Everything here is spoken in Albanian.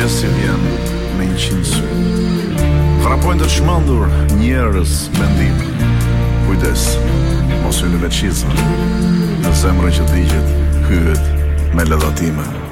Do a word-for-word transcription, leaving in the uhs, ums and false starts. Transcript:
mëngjesi vjen me një qind sy. Vrapojnë të çmendur njerëz mendim. Kujdes, mos hyni me çizme. Në zemrën që digjet, hyhet me lëdhatime.